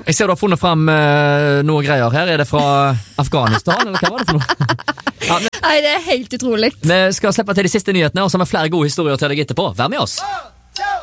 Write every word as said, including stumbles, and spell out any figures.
Jeg ser du har funnet frem uh, noe greier her. Er det fra Afghanistan, eller hva var det for noe? Ja, men, Nei, det er helt utrolig. vi skal slippe til de siste nyhetene, og så har vi flere gode historier til deg etterpå. Vær med oss!